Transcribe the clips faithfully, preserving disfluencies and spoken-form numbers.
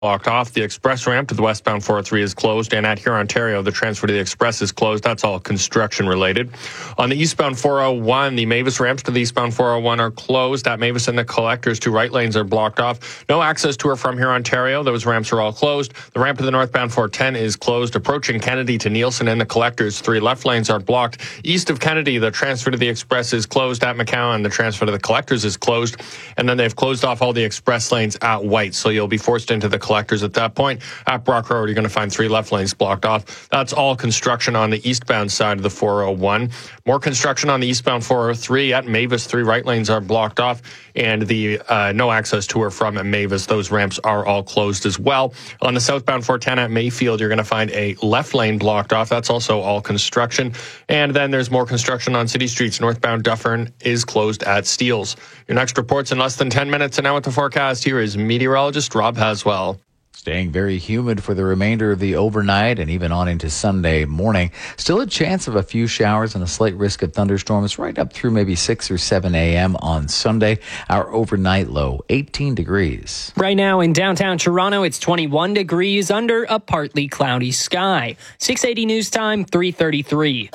blocked off. The express ramp to the westbound four oh three is closed, and at Huron, Ontario, the transfer to the express is closed. That's all construction related. On the eastbound four oh one, the Mavis ramps to the eastbound four oh one are closed. At Mavis and the collectors, two right lanes are blocked off. No access to or from Huron, Ontario. Those ramps are all closed. The ramp to the northbound four ten is closed. Approaching Kennedy to Nielsen and the collectors, three left lanes are blocked. East of Kennedy, the transfer to the express is closed. At McCowan, the transfer to the collectors is closed. And then they've closed off all the express lanes at White, so you'll be forced into the collectors at that point. At Brock Road, you're going to find three left lanes blocked off. That's all construction on the eastbound side of the four oh one. More construction on the eastbound four oh three. At Mavis, three right lanes are blocked off, and the uh, no access to or from at Mavis. Those ramps are all closed as well. On the southbound four ten at Mayfield, you're going to find a left lane blocked off. That's also all construction. And then there's more construction on city streets. Northbound Dufferin is closed at Steeles. Your next report's in less than ten minutes, and now with the forecast, here is meteorologist Rob Haswell. Staying very humid for the remainder of the overnight and even on into Sunday morning. Still a chance of a few showers and a slight risk of thunderstorms right up through maybe six or seven a.m. on Sunday. Our overnight low, eighteen degrees. Right now in downtown Toronto, it's twenty-one degrees under a partly cloudy sky. six eighty News Time, three thirty-three.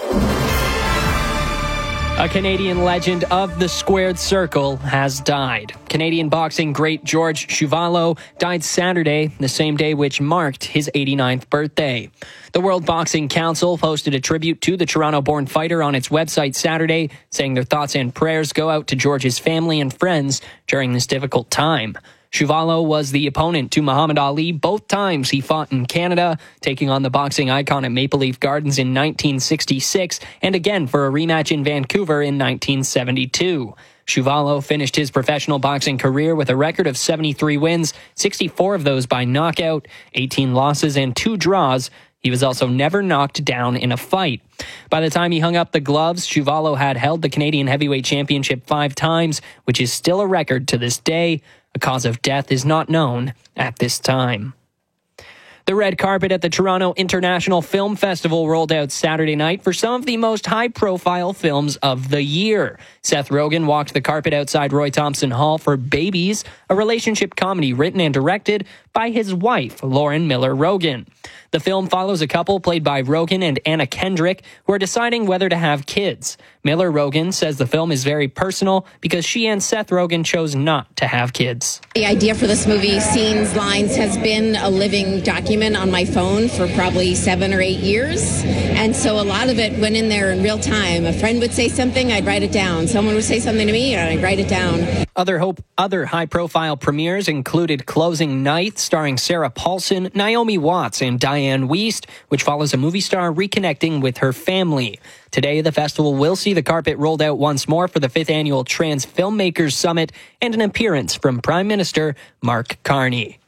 A Canadian legend of the squared circle has died. Canadian boxing great George Chuvalo died Saturday, the same day which marked his eighty-ninth birthday. The World Boxing Council posted a tribute to the Toronto-born fighter on its website Saturday, saying their thoughts and prayers go out to George's family and friends during this difficult time. Chuvalo was the opponent to Muhammad Ali both times he fought in Canada, taking on the boxing icon at Maple Leaf Gardens in nineteen sixty-six and again for a rematch in Vancouver in nineteen seventy-two. Chuvalo finished his professional boxing career with a record of seventy-three wins, sixty-four of those by knockout, eighteen losses and two draws. He was also never knocked down in a fight. By the time he hung up the gloves, Chuvalo had held the Canadian Heavyweight Championship five times, which is still a record to this day. The cause of death is not known at this time. The red carpet at the Toronto International Film Festival rolled out Saturday night for some of the most high-profile films of the year. Seth Rogen walked the carpet outside Roy Thompson Hall for Babies, a relationship comedy written and directed by his wife, Lauren Miller Rogen. The film follows a couple played by Rogen and Anna Kendrick who are deciding whether to have kids. Miller Rogen says the film is very personal because she and Seth Rogen chose not to have kids. The idea for this movie, Scenes, Lines, has been a living document on my phone for probably seven or eight years. And so a lot of it went in there in real time. A friend would say something, I'd write it down. Someone would say something to me, and I'd write it down. Other hope, other high-profile premieres included Closing Night, starring Sarah Paulson, Naomi Watts, and Diane Wiest, which follows a movie star reconnecting with her family. Today, the festival will see the carpet rolled out once more for the fifth annual Trans Filmmakers Summit and an appearance from Prime Minister Mark Carney.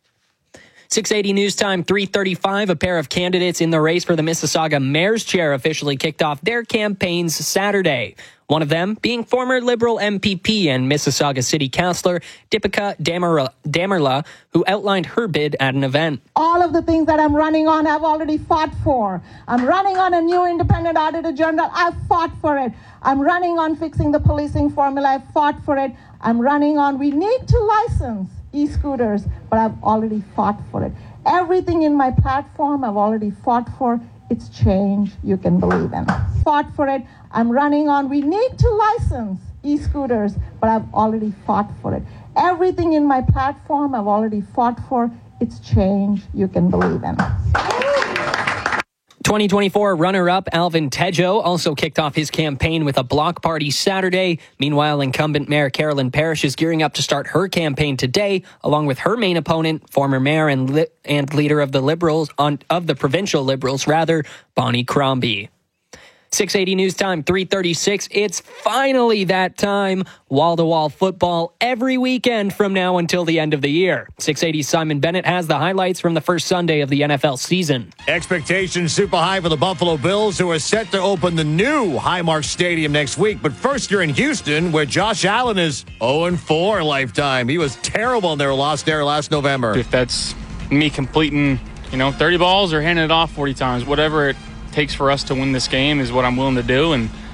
six eighty News Time, three thirty-five. A pair of candidates in the race for the Mississauga Mayor's Chair officially kicked off their campaigns Saturday. One of them being former Liberal M P P and Mississauga City Councillor Deepika Damerla, who outlined her bid at an event. All of the things that I'm running on, I've already fought for. I'm running on a new independent auditor general. I've fought for it. I'm running on fixing the policing formula. I've fought for it. I'm running on, we need to license e-scooters, but I've already fought for it. Everything in my platform, I've already fought for. It's change you can believe in. Fought for it. I'm running on, we need to license e-scooters, but I've already fought for it. Everything in my platform, I've already fought for. It's change you can believe in. twenty twenty-four runner-up Alvin Tejo also kicked off his campaign with a block party Saturday. Meanwhile, incumbent Mayor Carolyn Parrish is gearing up to start her campaign today, along with her main opponent, former mayor and li- and leader of the Liberals on of the provincial Liberals, rather, Bonnie Crombie. six eighty News Time, three thirty-six. It's finally that time. Wall-to-wall football every weekend from now until the end of the year. six eighty Simon Bennett has the highlights from the first Sunday of the N F L season. Expectations super high for the Buffalo Bills, who are set to open the new Highmark Stadium next week. But first, you're in Houston, where Josh Allen is oh and four lifetime. He was terrible in their loss there last November. If that's me completing, you know, thirty balls or handing it off forty times, whatever it takes for us to win this game is what I'm willing to do, and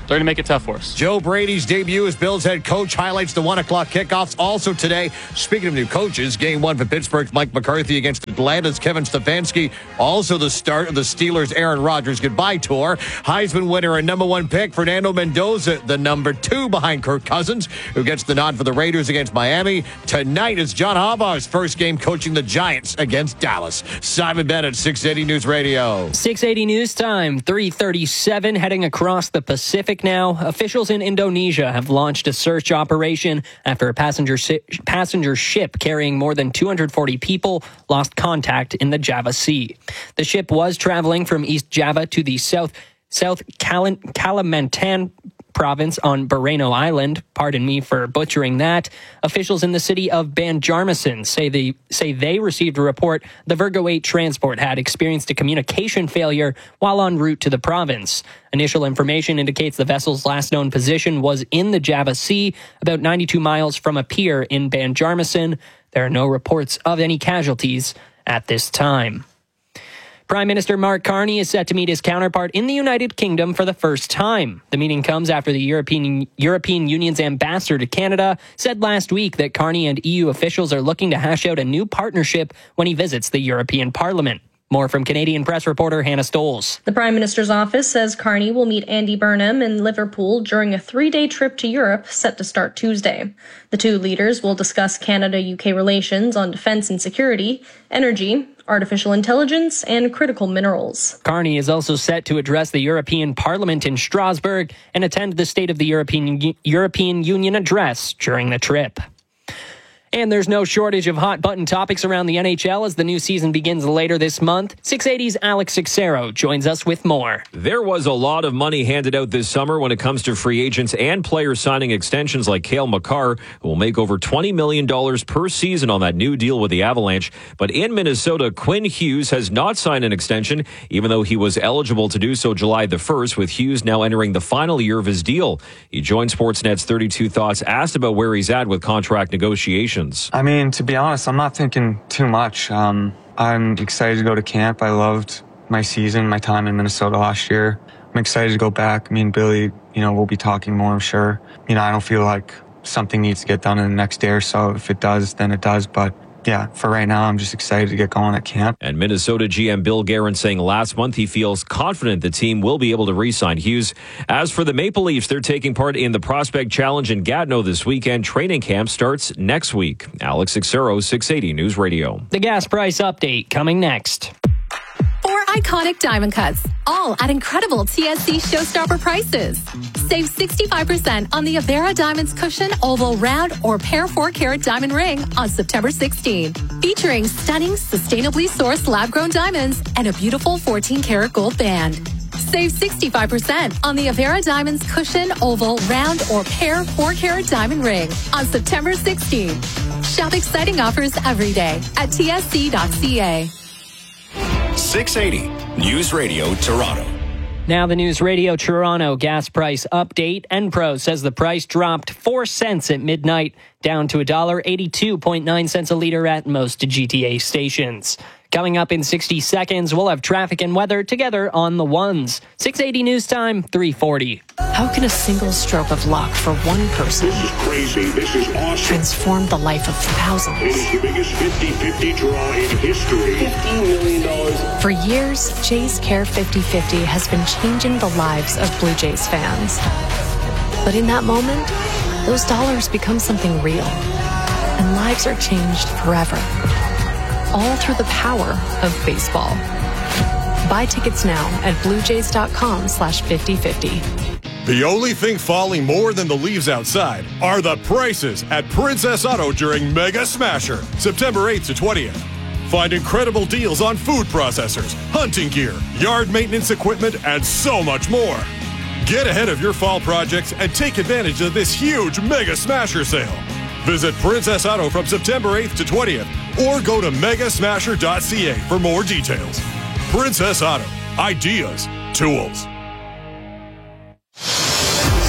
they're going to make it tough for us. Joe Brady's debut as Bills head coach highlights the one o'clock kickoffs. Also today, speaking of new coaches, game one for Pittsburgh's Mike McCarthy against Atlanta's Kevin Stefanski. Also the start of the Steelers' Aaron Rodgers goodbye tour. Heisman winner and number one pick Fernando Mendoza, the number two behind Kirk Cousins, who gets the nod for the Raiders against Miami. Tonight is John Harbaugh's first game coaching the Giants against Dallas. Simon Bennett, six eighty News Radio. six eighty News Time, three thirty-seven, heading across the Pacific now. Officials in Indonesia have launched a search operation after a passenger si- passenger ship carrying more than two hundred forty people lost contact in the Java Sea. The ship was traveling from East Java to the South South Kal- Kalimantan province on Borneo Island. Pardon me for butchering that. Officials in the city of Banjarmasin say they say they received a report the Virgo eight transport had experienced a communication failure while en route to the province. Initial information indicates the vessel's last known position was in the Java Sea, about ninety-two miles from a pier in Banjarmasin. There are no reports of any casualties at this time. Prime Minister Mark Carney is set to meet his counterpart in the United Kingdom for the first time. The meeting comes after the European European Union's ambassador to Canada said last week that Carney and E U officials are looking to hash out a new partnership when he visits the European Parliament. More from Canadian press reporter Hannah Stoles. The Prime Minister's office says Carney will meet Andy Burnham in Liverpool during a three-day trip to Europe set to start Tuesday. The two leaders will discuss Canada-U K relations on defence and security, energy, artificial intelligence, and critical minerals. Carney is also set to address the European Parliament in Strasbourg and attend the State of the European, European Union address during the trip. And there's no shortage of hot-button topics around the N H L as the new season begins later this month. six eighty's Alex Sixero joins us with more. There was a lot of money handed out this summer when it comes to free agents and players signing extensions like Cale Makar, who will make over twenty million dollars per season on that new deal with the Avalanche. But in Minnesota, Quinn Hughes has not signed an extension, even though he was eligible to do so July the first, with Hughes now entering the final year of his deal. He joined Sportsnet's thirty-two Thoughts, asked about where he's at with contract negotiations. I mean, to be honest, I'm not thinking too much. Um, I'm excited to go to camp. I loved my season, my time in Minnesota last year. I'm excited to go back. Me and Billy, you know, we'll be talking more, I'm sure. You know, I don't feel like something needs to get done in the next day or so. If it does, then it does. But yeah, for right now, I'm just excited to get going at camp. And Minnesota G M Bill Guerin saying last month he feels confident the team will be able to re-sign Hughes. As for the Maple Leafs, they're taking part in the Prospect Challenge in Gatineau this weekend. Training camp starts next week. Alex Sixero, six eighty News Radio. The gas price update coming next. Four iconic diamond cuts, all at incredible T S C showstopper prices. Save sixty-five percent on the Avera Diamonds Cushion Oval Round or Pair four carat Diamond Ring on September sixteenth. Featuring stunning, sustainably sourced lab-grown diamonds and a beautiful fourteen karat gold band. Save sixty-five percent on the Avera Diamonds Cushion Oval Round or Pair four carat Diamond Ring on September sixteenth. Shop exciting offers every day at T S C dot C A. six eighty News Radio Toronto. Now the News Radio Toronto gas price update. Enpro says the price dropped four cents at midnight, down to one dollar eighty-two point nine cents a litre at most G T A stations. Coming up in sixty seconds, we'll have traffic and weather together on the ones. six eighty News Time, three forty. How can a single stroke of luck for one person this is crazy. This is awesome. transform the life of thousands? It is the biggest fifty-fifty draw in history. fifteen million dollars. For years, Jays Care fifty fifty has been changing the lives of Blue Jays fans. But in that moment, those dollars become something real. And lives are changed forever. All through the power of baseball. Buy tickets now at bluejays.com slash 5050. The only thing falling more than the leaves outside are the prices at Princess Auto during Mega Smasher, September eighth to twentieth. Find incredible deals on food processors, hunting gear, yard maintenance equipment, and so much more. Get ahead of your fall projects and take advantage of this huge Mega Smasher sale. Visit Princess Auto from September eighth to twentieth or go to mega smasher dot c a for more details. Princess Auto. Ideas. Tools.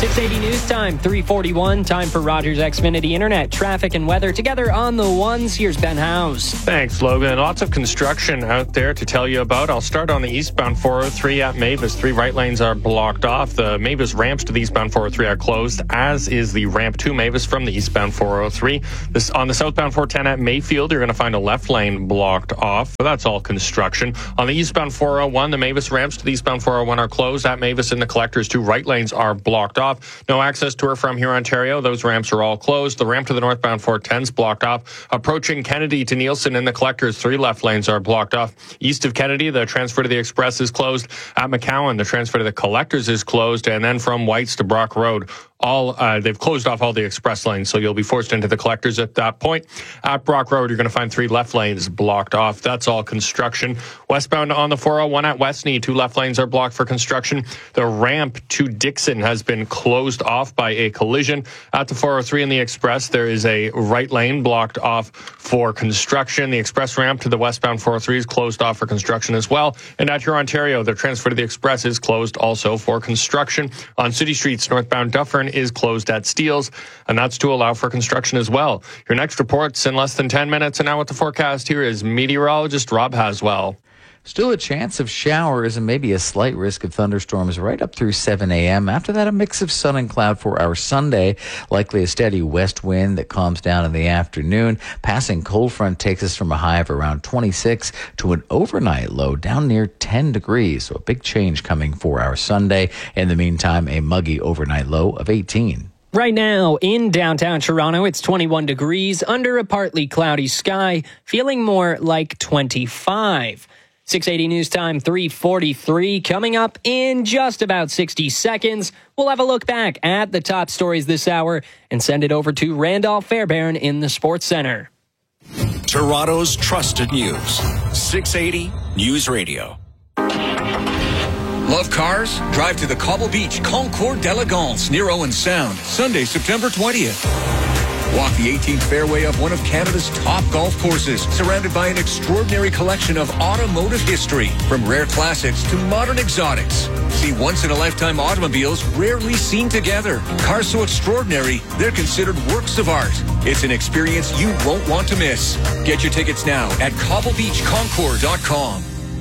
six eighty News Time, three forty-one. Time for Rogers Xfinity Internet. Traffic and weather together on the ones. Here's Ben Howes. Thanks, Logan. Lots of construction out there to tell you about. I'll start on the eastbound four oh three at Mavis. Three right lanes are blocked off. The Mavis ramps to the eastbound four oh three are closed, as is the ramp to Mavis from the eastbound four oh three. This, on the southbound four ten at Mayfield, you're going to find a left lane blocked off. So that's all construction. On the eastbound four oh one, the Mavis ramps to the eastbound four oh one are closed. At Mavis in the collectors, two right lanes are blocked off. No access to or from here, Ontario. Those ramps are all closed. The ramp to the northbound four ten is blocked off. Approaching Kennedy to Nielsen in the collectors, three left lanes are blocked off. East of Kennedy, the transfer to the Express is closed. At McCowan, the transfer to the collectors is closed. And then from Whites to Brock Road, all uh, they've closed off all the express lanes, so you'll be forced into the collectors at that point. At Brock Road, you're going to find three left lanes blocked off. That's all construction. Westbound on the four oh one at Westney, two left lanes are blocked for construction. The ramp to Dixon has been closed off by a collision. At the four oh three in the Express, there is a right lane blocked off for construction. The Express ramp to the westbound four oh three is closed off for construction as well. And at Huron, Ontario, the transfer to the Express is closed also for construction. On city streets, northbound Dufferin is closed at Steeles, and that's to allow for construction as well. Your next report's in less than ten minutes, and now with the forecast, here is meteorologist Rob Haswell. Still a chance of showers and maybe a slight risk of thunderstorms right up through seven a.m. After that, a mix of sun and cloud for our Sunday. Likely a steady west wind that calms down in the afternoon. Passing cold front takes us from a high of around twenty-six to an overnight low down near ten degrees. So a big change coming for our Sunday. In the meantime, a muggy overnight low of eighteen. Right now in downtown Toronto, it's twenty-one degrees under a partly cloudy sky, feeling more like twenty-five. six eighty News Time, three forty-three. Coming up in just about sixty seconds, we'll have a look back at the top stories this hour and send it over to Randolph Fairbairn in the Sports Center. Toronto's trusted news. six eighty News Radio. Love cars? Drive to the Cobble Beach Concours d'Elegance near Owen Sound, Sunday, September twentieth. Walk the eighteenth fairway of one of Canada's top golf courses, surrounded by an extraordinary collection of automotive history, from rare classics to modern exotics. See once-in-a-lifetime automobiles rarely seen together. Cars so extraordinary, they're considered works of art. It's an experience you won't want to miss. Get your tickets now at cobble beach concours dot com.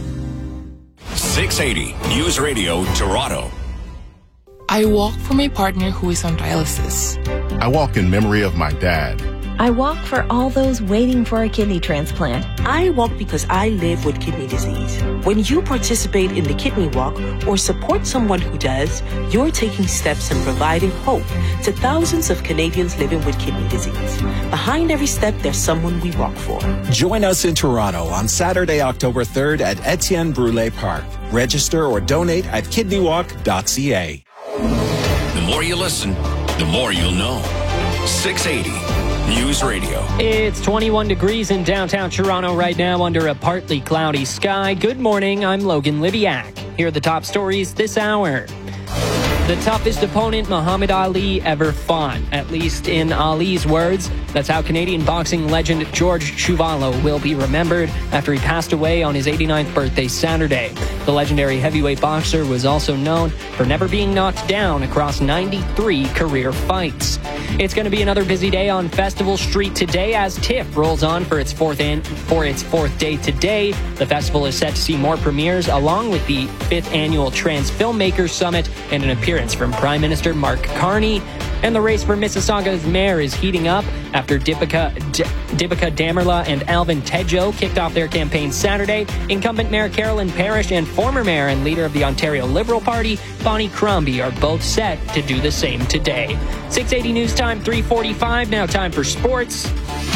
six eighty News Radio, Toronto. I walk for my partner who is on dialysis. I walk in memory of my dad. I walk for all those waiting for a kidney transplant. I walk because I live with kidney disease. When you participate in the Kidney Walk or support someone who does, you're taking steps and providing hope to thousands of Canadians living with kidney disease. Behind every step, there's someone we walk for. Join us in Toronto on Saturday, October third at Etienne Brule Park. Register or donate at kidney walk dot c a. The more you listen, the more you'll know. six eighty News Radio. It's twenty-one degrees in downtown Toronto right now under a partly cloudy sky. Good morning, I'm Logan Liviak. Here are the top stories this hour. The toughest opponent Muhammad Ali ever fought, at least in Ali's words. That's how Canadian boxing legend George Chuvalo will be remembered after he passed away on his eighty-ninth birthday Saturday. The legendary heavyweight boxer was also known for never being knocked down across ninety-three career fights. It's going to be another busy day on Festival Street today as TIFF rolls on for its fourth an- for its fourth day today. The festival is set to see more premieres along with the fifth annual Trans Filmmakers Summit and an appearance from Prime Minister Mark Carney. And the race for Mississauga's mayor is heating up after Deepika, D- Deepika Damerla and Alvin Tejo kicked off their campaign Saturday. Incumbent Mayor Carolyn Parrish and former mayor and leader of the Ontario Liberal Party, Bonnie Crombie, are both set to do the same today. six eighty News Time, three forty-five. Now time for sports.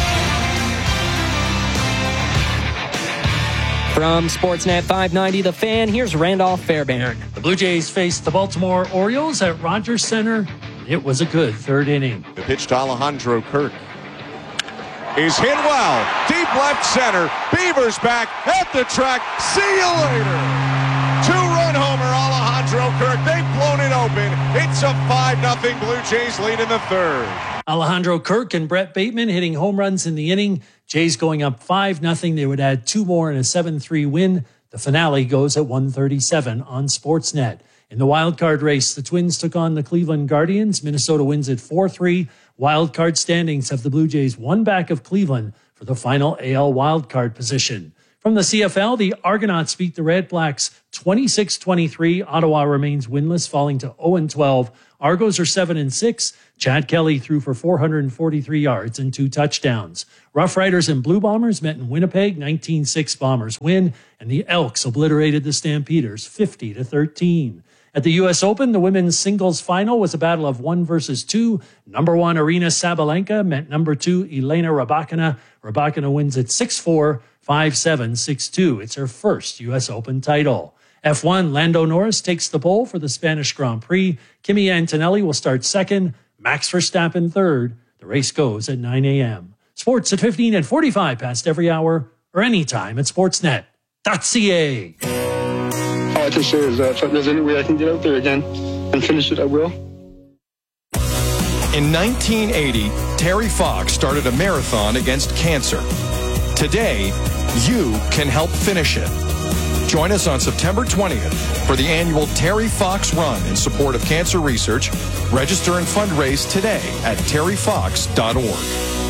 From Sportsnet five ninety The Fan, here's Randolph Fairbairn. The Blue Jays faced the Baltimore Orioles at Rogers Center. It was a good third inning. The pitch to Alejandro Kirk is hit well. Deep left center. Beavers back at the track. See you later. Two-run homer, Alejandro Kirk. They've blown it open. It's a five nothing Blue Jays lead in the third. Alejandro Kirk and Brett Bateman hitting home runs in the inning. Jays going up five nothing. They would add two more in a seven three win. The finale goes at one thirty-seven on Sportsnet. In the wild card race, the Twins took on the Cleveland Guardians. Minnesota wins it four three. Wild card standings have the Blue Jays one back of Cleveland for the final A L wild card position. From the C F L, the Argonauts beat the Red Blacks twenty-six twenty-three. Ottawa remains winless, falling to oh and twelve. Argos are seven and six. Chad Kelly threw for four hundred forty-three yards and two touchdowns. Rough Riders and Blue Bombers met in Winnipeg. nineteen six Bombers win, and the Elks obliterated the Stampeders fifty to thirteen. At the U S Open, the women's singles final was a battle of one versus two. Number one, Arina Sabalenka met number two, Elena Rybakina. Rybakina wins at six four, five seven, six two. It's her first U S Open title. F one, Lando Norris takes the pole for the Spanish Grand Prix. Kimi Antonelli will start second. Max Verstappen third. The race goes at nine a.m. Sports at fifteen and forty-five past every hour or anytime at sportsnet dot c a. All I can say is that if there's any way I can get out there again and finish it, I will. In nineteen eighty, Terry Fox started a marathon against cancer. Today, you can help finish it. Join us on September twentieth for the annual Terry Fox Run in support of cancer research. Register and fundraise today at terry fox dot org.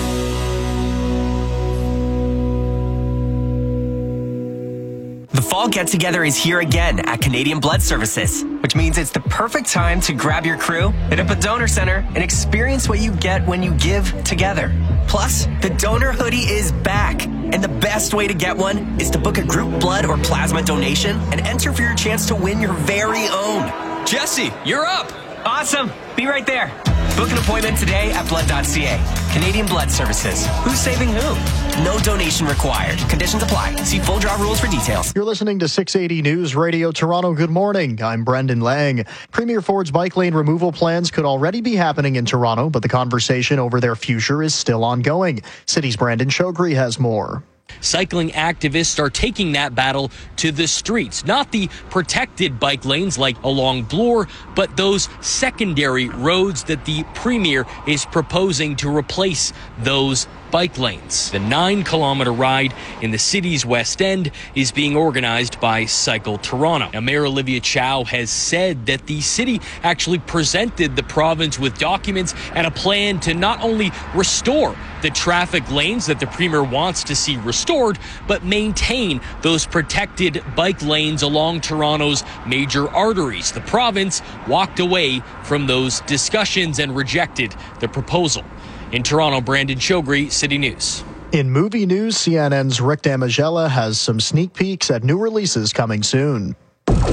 The fall get-together is here again at Canadian Blood Services, which means it's the perfect time to grab your crew, hit up a donor center, and experience what you get when you give together. Plus, the donor hoodie is back, and the best way to get one is to book a group blood or plasma donation and enter for your chance to win your very own. Jesse, you're up! Awesome! Be right there. Book an appointment today at blood dot c a. Canadian Blood Services. Who's saving who? No donation required. Conditions apply. See full draw rules for details. You're listening to six eighty News Radio Toronto. Good morning. I'm Brendan Lang. Premier Ford's bike lane removal plans could already be happening in Toronto, but the conversation over their future is still ongoing. City's Brandon Chogri has more. Cycling activists are taking that battle to the streets, not the protected bike lanes like along Bloor, but those secondary roads that the Premier is proposing to replace those bike lanes. The nine kilometer ride in the city's West End is being organized by Cycle Toronto. Now, Mayor Olivia Chow has said that the city actually presented the province with documents and a plan to not only restore the traffic lanes that the Premier wants to see restored, but maintain those protected bike lanes along Toronto's major arteries. The province walked away from those discussions and rejected the proposal. In Toronto, Brandon Chogri, City News. In movie news, C N N's Rick Damigella has some sneak peeks at new releases coming soon. Whoa.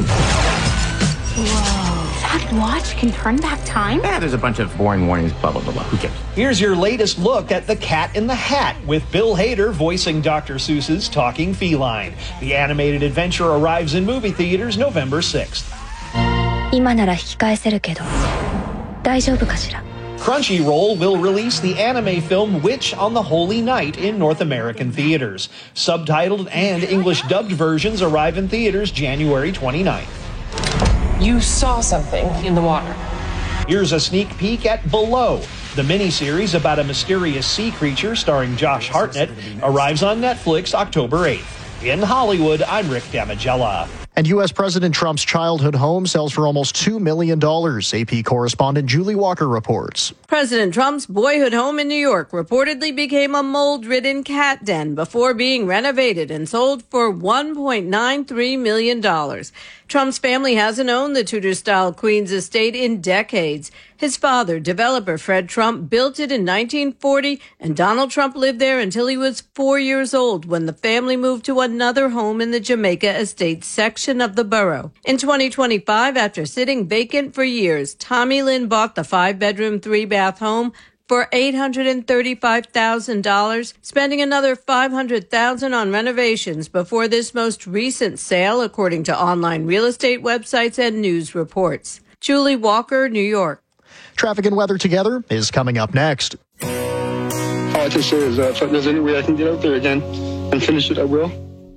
That watch can turn back time? Yeah, there's a bunch of boring warnings, blah, blah, blah, blah. Who cares? Here's your latest look at The Cat in the Hat, with Bill Hader voicing Doctor Seuss's Talking Feline. The animated adventure arrives in movie theaters November sixth. 今なら引き返せるけど、大丈夫かしら? Crunchyroll will release the anime film Witch on the Holy Night in North American theaters. Subtitled and English dubbed versions arrive in theaters January twenty-ninth. You saw something in the water. Here's a sneak peek at Below. The miniseries about a mysterious sea creature starring Josh Hartnett arrives on Netflix October eighth. In Hollywood, I'm Rick Damigella. And U S President Trump's childhood home sells for almost two million dollars. A P correspondent Julie Walker reports. President Trump's boyhood home in New York reportedly became a mold-ridden cat den before being renovated and sold for one point nine three million dollars. Trump's family hasn't owned the Tudor-style Queens estate in decades. His father, developer Fred Trump, built it in nineteen forty, and Donald Trump lived there until he was four years old when the family moved to another home in the Jamaica Estate section of the borough. In twenty twenty-five, after sitting vacant for years, Tommy Lynn bought the five-bedroom, three-bath home for eight hundred thirty-five thousand dollars, spending another five hundred thousand dollars on renovations before this most recent sale, according to online real estate websites and news reports. Julie Walker, New York. Traffic and weather together is coming up next. All I can say is that if there's any way I can get out there again and finish it, I will.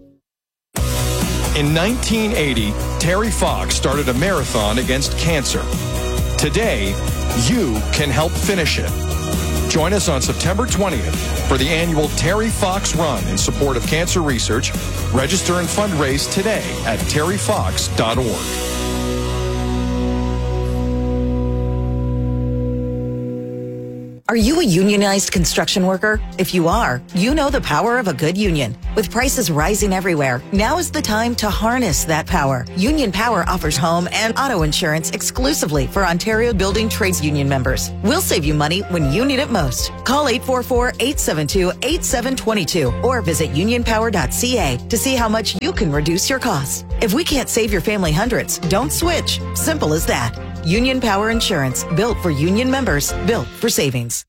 In nineteen eighty, Terry Fox started a marathon against cancer. Today, you can help finish it. Join us on September twentieth for the annual Terry Fox Run in support of cancer research. Register and fundraise today at terry fox dot org. Are you a unionized construction worker? If you are, you know the power of a good union. With prices rising everywhere, now is the time to harness that power. Union Power offers home and auto insurance exclusively for Ontario Building Trades Union members. We'll save you money when you need it most. Call eight four four, eight seven two, eight seven two two or visit union power dot c a to see how much you can reduce your costs. If we can't save your family hundreds, don't switch. Simple as that. Union Power Insurance, built for union members, built for savings.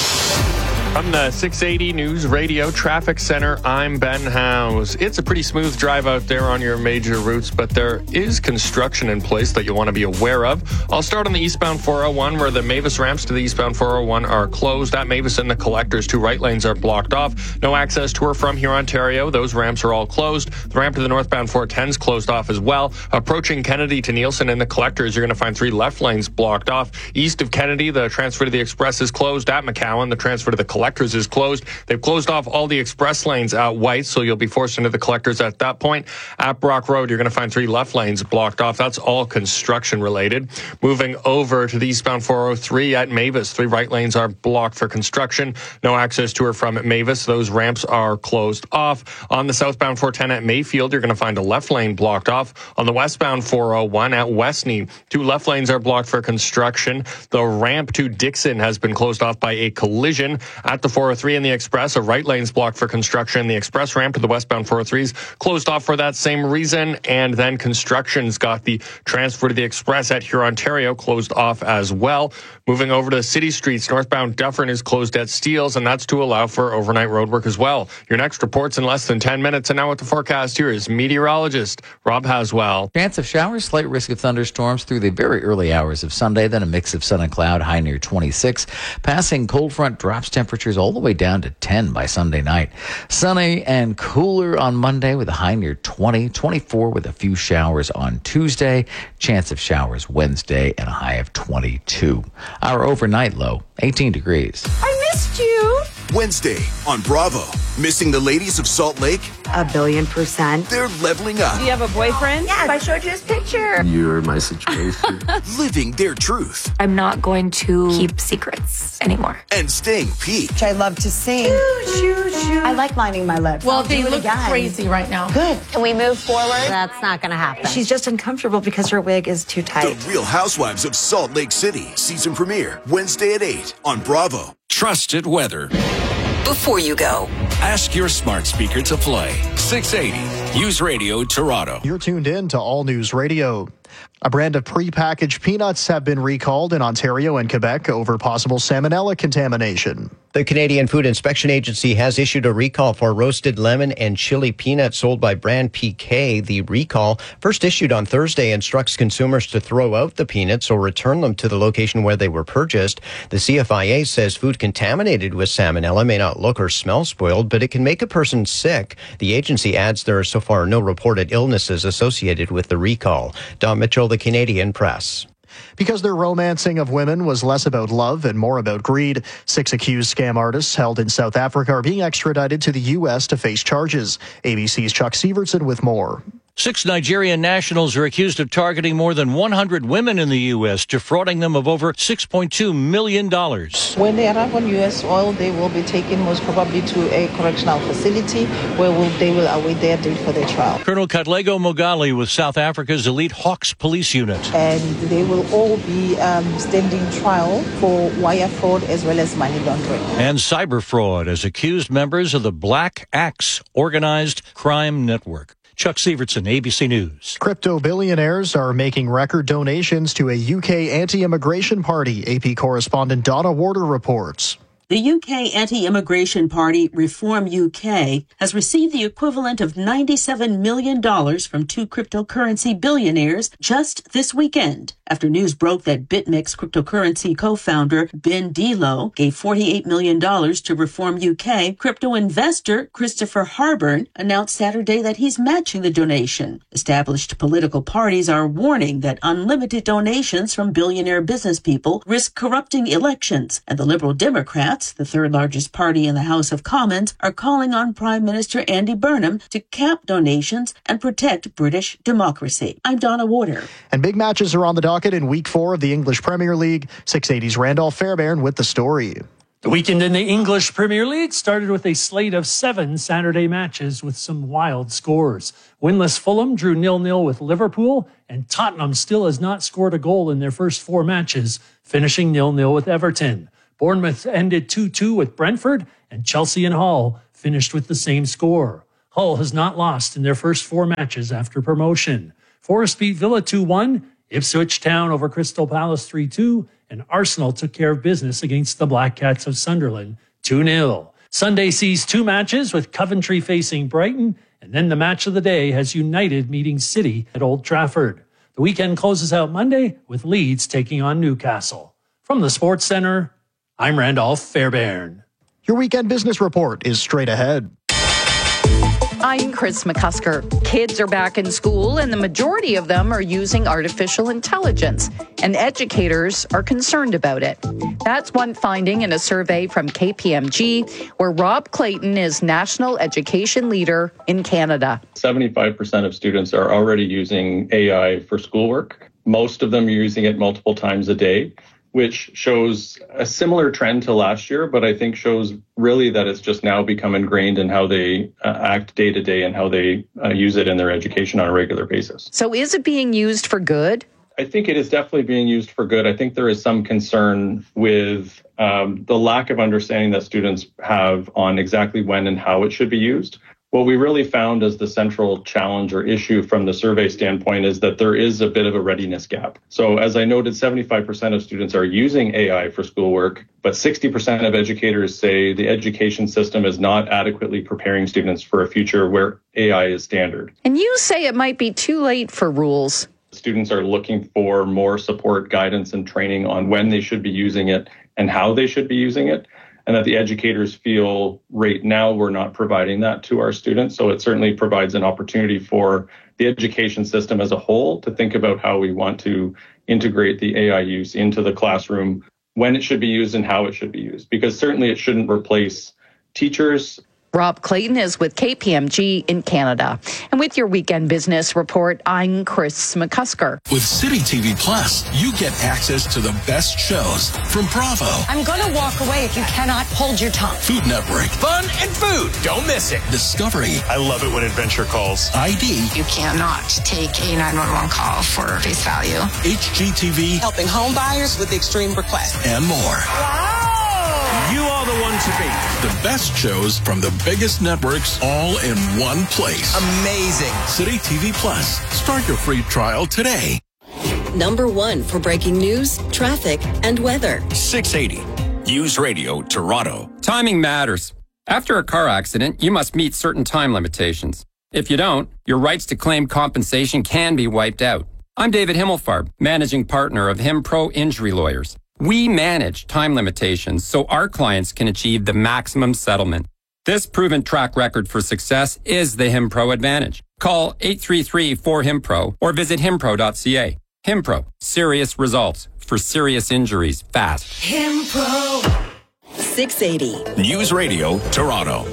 From the six eighty News Radio Traffic Center, I'm Ben Howes. It's a pretty smooth drive out there on your major routes, but there is construction in place that you'll want to be aware of. I'll start on the eastbound four oh one, where the Mavis ramps to the eastbound four oh one are closed. At Mavis and the Collectors, two right lanes are blocked off. No access to or from here, Ontario. Those ramps are all closed. The ramp to the northbound four ten is closed off as well. Approaching Kennedy to Nielsen and the Collectors, you're going to find three left lanes blocked off. East of Kennedy, the transfer to the Express is closed. At McCowan, the transfer to the Collectors is closed. They've closed off all the express lanes at White, so you'll be forced into the Collectors at that point. At Brock Road, you're going to find three left lanes blocked off. That's all construction related. Moving over to the eastbound four oh three at Mavis, three right lanes are blocked for construction. No access to or from Mavis. Those ramps are closed off. On the southbound four ten at Mayfield, you're going to find a left lane blocked off. On the westbound four oh one at Westney, two left lanes are blocked for construction. The ramp to Dixon has been closed off by a collision. At the four oh three in the Express, a right lane's blocked for construction. The Express ramp to the westbound four oh three is closed off for that same reason. And then construction's got the transfer to the Express at Huron, Ontario closed off as well. Moving over to City Streets, northbound Dufferin is closed at Steeles, and that's to allow for overnight road work as well. Your next report's in less than ten minutes. And now with the forecast, here is meteorologist Rob Haswell. Chance of showers, slight risk of thunderstorms through the very early hours of Sunday, then a mix of sun and cloud, high near twenty-six. Passing cold front drops temperatures all the way down to ten by Sunday night. Sunny and cooler on Monday with a high near twenty, twenty-four with a few showers on Tuesday. Chance of showers Wednesday and a high of twenty-two. Our overnight low, eighteen degrees. I missed you. Wednesday on Bravo. Missing the ladies of Salt Lake? A billion percent. They're leveling up. Do you have a boyfriend? Yes, I showed you his picture. You're my situation. Living their truth. I'm not going to keep secrets anymore. And staying peaked. I love to sing. Shoo, shoo, shoo. I like lining my lips. Well, I'll they look again. crazy right now. Good. Can we move forward? That's not going to happen. She's just uncomfortable because her wig is too tight. The Real Housewives of Salt Lake City. Season premiere Wednesday at eight on Bravo. Trusted weather. Before you go, ask your smart speaker to play six eighty News Radio Toronto. You're tuned in to All News Radio. A brand of prepackaged peanuts have been recalled in Ontario and Quebec over possible salmonella contamination. The Canadian Food Inspection Agency has issued a recall for roasted lemon and chili peanuts sold by brand P K. The recall, first issued on Thursday, instructs consumers to throw out the peanuts or return them to the location where they were purchased. The C F I A says food contaminated with salmonella may not look or smell spoiled, but it can make a person sick. The agency adds there are so far no reported illnesses associated with the recall. Don Mitchell, The Canadian Press. Because their romancing of women was less about love and more about greed, six accused scam artists held in South Africa are being extradited to the U S to face charges. A B C's Chuck Severson with more. Six Nigerian nationals are accused of targeting more than one hundred women in the U S, defrauding them of over six point two million dollars. When they arrive on U S soil, they will be taken most probably to a correctional facility where will, they will await their date for their trial. Colonel Katlego Mogali with South Africa's elite Hawks police unit. And they will all be um, standing trial for wire fraud as well as money laundering. And cyber fraud as accused members of the Black Axe organized crime network. Chuck Severson, A B C News. Crypto billionaires are making record donations to a U K anti-immigration party, A P correspondent Donna Warder reports. The U K anti-immigration party, Reform U K, has received the equivalent of ninety-seven million dollars from two cryptocurrency billionaires just this weekend, after news broke that BitMEX cryptocurrency co-founder Ben Delo gave forty-eight million dollars to Reform U K. Crypto investor Christopher Harburn announced Saturday that he's matching the donation. Established political parties are warning that unlimited donations from billionaire business people risk corrupting elections, and the Liberal Democrats, the third largest party in the House of Commons, are calling on Prime Minister Andy Burnham to cap donations and protect British democracy. I'm Donna Warder. And big matches are on the docket in week four of the English Premier League. six eighty's Randolph Fairbairn with the story. The weekend in the English Premier League started with a slate of seven Saturday matches with some wild scores. Winless Fulham drew nil nil with Liverpool, and Tottenham still has not scored a goal in their first four matches, finishing nil nil with Everton. Bournemouth ended two two with Brentford, and Chelsea and Hull finished with the same score. Hull has not lost in their first four matches after promotion. Forest beat Villa two one, Ipswich Town over Crystal Palace three two, and Arsenal took care of business against the Black Cats of Sunderland two nil. Sunday sees two matches with Coventry facing Brighton, and then the match of the day has United meeting City at Old Trafford. The weekend closes out Monday with Leeds taking on Newcastle. From the Sports Center, I'm Randolph Fairbairn. Your weekend business report is straight ahead. I'm Chris McCusker. Kids are back in school, and the majority of them are using artificial intelligence, and educators are concerned about it. That's one finding in a survey from K P M G, where Rob Clayton is National Education Leader in Canada. seventy-five percent of students are already using A I for schoolwork. Most of them are using it multiple times a day, which shows a similar trend to last year, but I think shows really that it's just now become ingrained in how they uh, act day to day and how they uh, use it in their education on a regular basis. So is it being used for good? I think it is definitely being used for good. I think there is some concern with um, the lack of understanding that students have on exactly when and how it should be used. What we really found as the central challenge or issue from the survey standpoint is that there is a bit of a readiness gap. So as I noted, seventy-five percent of students are using A I for schoolwork, but sixty percent of educators say the education system is not adequately preparing students for a future where A I is standard. And you say it might be too late for rules. Students are looking for more support, guidance, and training on when they should be using it and how they should be using it. And that the educators feel right now we're not providing that to our students. So it certainly provides an opportunity for the education system as a whole to think about how we want to integrate the A I use into the classroom, when it should be used and how it should be used, because certainly it shouldn't replace teachers. Rob Clayton is with K P M G in Canada. And with your weekend business report, I'm Chris McCusker. With City T V Plus, you get access to the best shows from Bravo. I'm going to walk away if you cannot hold your tongue. Food Network. Fun and food. Don't miss it. Discovery. I love it when adventure calls. I D. You cannot take a nine one one call for face value. H G T V. Helping home buyers with extreme requests. And more. Wow. You are the one to beat. The best shows from the biggest networks all in one place. Amazing. City T V Plus. Start your free trial today. Number one for breaking news, traffic, and weather. six eighty. News Radio Toronto. Timing matters. After a car accident, you must meet certain time limitations. If you don't, your rights to claim compensation can be wiped out. I'm David Himmelfarb, managing partner of HimPro Injury Lawyers. We manage time limitations so our clients can achieve the maximum settlement. This proven track record for success is the HimPro advantage. Call eight three three four HimPro or visit himpro dot c a. HimPro, serious results for serious injuries fast. HimPro. six eighty. News Radio Toronto.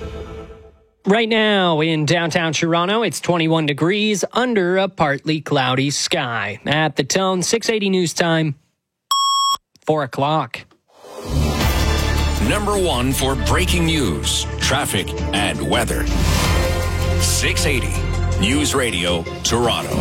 Right now in downtown Toronto, it's twenty-one degrees under a partly cloudy sky. At the Tone, six eighty news time. Four o'clock. Number one for breaking news, traffic, and weather. six eighty News Radio Toronto.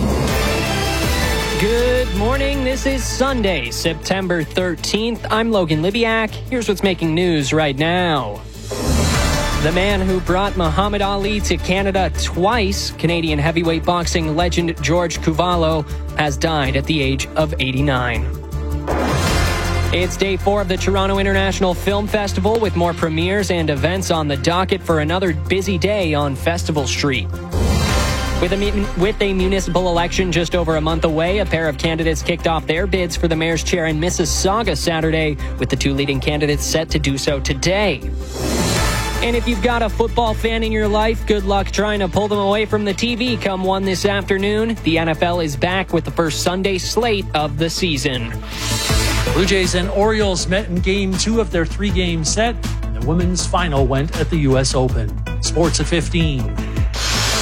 Good morning. This is Sunday, September thirteenth. I'm Logan Libiak. Here's what's making news right now. The man who brought Muhammad Ali to Canada twice, Canadian heavyweight boxing legend George Cuvallo, has died at the age of eighty-nine. It's day four of the Toronto International Film Festival with more premieres and events on the docket for another busy day on Festival Street. With a, with a municipal election just over a month away, a pair of candidates kicked off their bids for the mayor's chair in Mississauga Saturday, with the two leading candidates set to do so today. And if you've got a football fan in your life, good luck trying to pull them away from the T V come one this afternoon. The N F L is back with the first Sunday slate of the season. Blue Jays and Orioles met in game two of their three-game set. The women's final went at the U S Open. Sports at fifteen.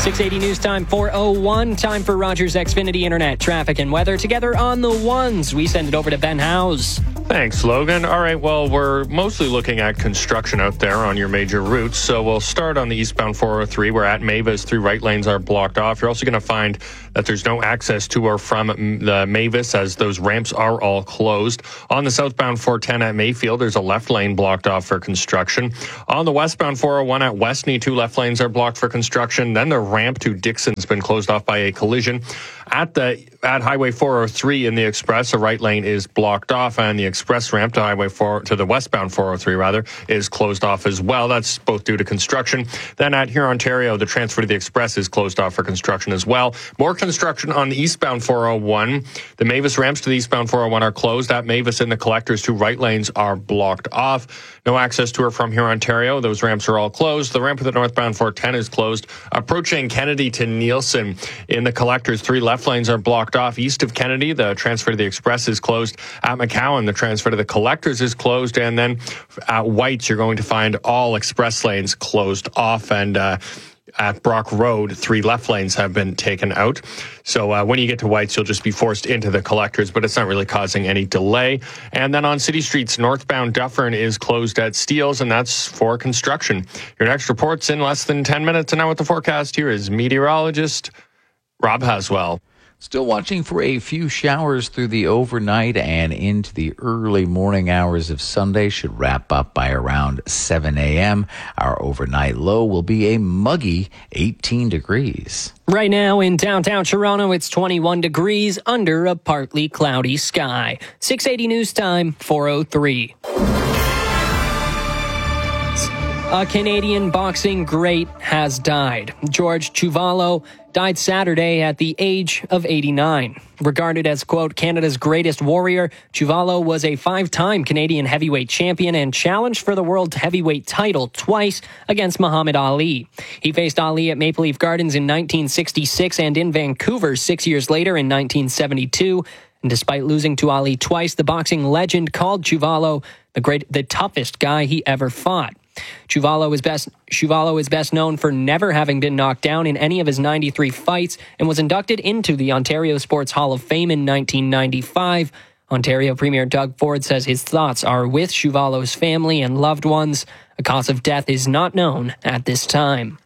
six eighty News Time, four oh one. Time for Rogers Xfinity Internet traffic and weather. Together on the ones, we send it over to Ben Howes. Thanks, Logan. All right, well, we're mostly looking at construction out there on your major routes. So we'll start on the eastbound four oh three. We're at Mavis. Three right lanes are blocked off. You're also going to find that there's no access to or from the Mavis as those ramps are all closed. On the southbound four ten at Mayfield, there's a left lane blocked off for construction. On the westbound four oh one at Westney, two left lanes are blocked for construction. Then the ramp to Dixon's been closed off by a collision. At the at Highway four oh three in the express, a right lane is blocked off, and the express ramp to Highway four to the westbound four oh three rather is closed off as well. That's both due to construction. Then at Here Ontario, the transfer to the express is closed off for construction as well. More construction on the eastbound four oh one. The Mavis ramps to the eastbound four oh one are closed. At Mavis and the collectors, two right lanes are blocked off. No access to or from Here Ontario. Those ramps are all closed. The ramp to the northbound four ten is closed. Approaching Kennedy to Nielsen in the collectors, three left lanes are blocked off. East of Kennedy, the transfer to the express is closed. At McCowan, the transfer to the collectors is closed. And then at White's, you're going to find all express lanes closed off. And uh, at Brock Road, three left lanes have been taken out. So uh, when you get to White's, you'll just be forced into the collectors, but it's not really causing any delay. And then on city streets, northbound Dufferin is closed at Steeles, and that's for construction. Your next report's in less than ten minutes. And now with the forecast, here is meteorologist Rob Haswell. Still watching for a few showers through the overnight and into the early morning hours of Sunday. Should wrap up by around seven a.m. Our overnight low will be a muggy eighteen degrees. Right now in downtown Toronto, it's twenty-one degrees under a partly cloudy sky. six eighty News Time, four oh three. A Canadian boxing great has died. George Chuvalo died Saturday at the age of eighty-nine. Regarded as, quote, Canada's greatest warrior, Chuvalo was a five-time Canadian heavyweight champion and challenged for the world heavyweight title twice against Muhammad Ali. He faced Ali at Maple Leaf Gardens in nineteen sixty-six and in Vancouver six years later in nineteen seventy-two. And despite losing to Ali twice, the boxing legend called Chuvalo the great, the toughest guy he ever fought. Chuvalo is best Chuvalo is best known for never having been knocked down in any of his ninety-three fights and was inducted into the Ontario Sports Hall of Fame in nineteen ninety-five. Ontario Premier Doug Ford says his thoughts are with Chuvalo's family and loved ones. A cause of death is not known at this time.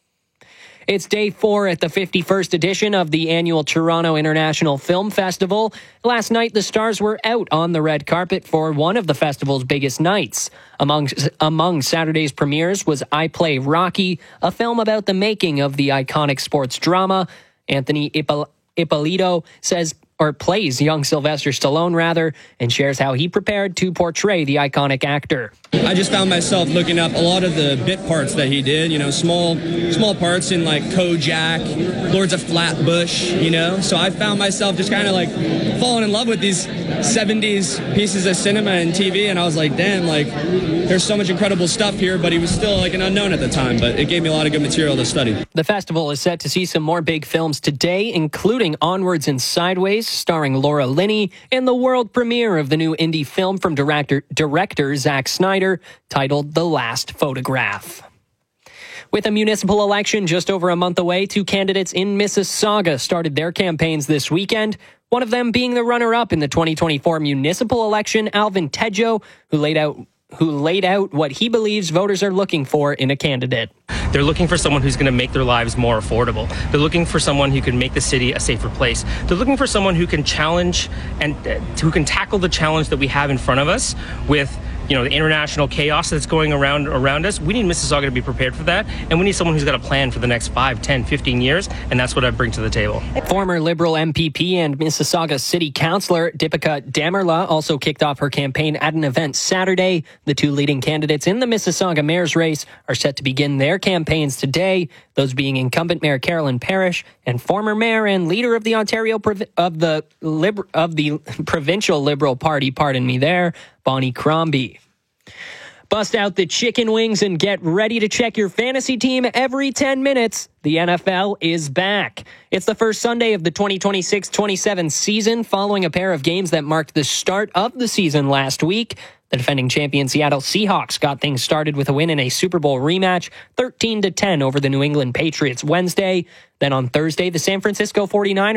It's day four at the fifty-first edition of the annual Toronto International Film Festival. Last night, the stars were out on the red carpet for one of the festival's biggest nights. Among, among Saturday's premieres was I Play Rocky, a film about the making of the iconic sports drama. Anthony Ippolito Ippolito says, or plays young Sylvester Stallone, rather, and shares how he prepared to portray the iconic actor. I just found myself looking up a lot of the bit parts that he did, you know, small small parts in like Kojak, Lords of Flatbush, you know. So I found myself just kind of like falling in love with these seventies pieces of cinema and T V, and I was like, damn, like there's so much incredible stuff here, but he was still like an unknown at the time, but it gave me a lot of good material to study. The festival is set to see some more big films today, including Onwards and Sideways, starring Laura Linney, and the world premiere of the new indie film from director, director Zack Snyder, titled The Last Photograph. With a municipal election just over a month away, two candidates in Mississauga started their campaigns this weekend, one of them being the runner-up in the twenty twenty-four municipal election, Alvin Tejo, who laid out who laid out what he believes voters are looking for in a candidate. They're looking for someone who's going to make their lives more affordable. They're looking for someone who can make the city a safer place. They're looking for someone who can challenge and uh, who can tackle the challenge that we have in front of us with, you know, the international chaos that's going around around us. We need Mississauga to be prepared for that, and we need someone who's got a plan for the next five, ten, fifteen years, and that's what I bring to the table. Former Liberal M P P and Mississauga City Councillor Deepika Damerla also kicked off her campaign at an event Saturday. The two leading candidates in the Mississauga mayor's race are set to begin their campaigns today, those being incumbent Mayor Carolyn Parrish and former mayor and leader of the Ontario of the Liber, of the provincial Liberal Party, pardon me there, Bonnie Crombie. Bust out the chicken wings and get ready to check your fantasy team every ten minutes. The N F L is back. It's the first Sunday of the twenty twenty-six twenty-seven season, following a pair of games that marked the start of the season last week. The defending champion Seattle Seahawks got things started with a win in a Super Bowl rematch, thirteen to ten over the New England Patriots Wednesday. Then on Thursday, the San Francisco forty-niners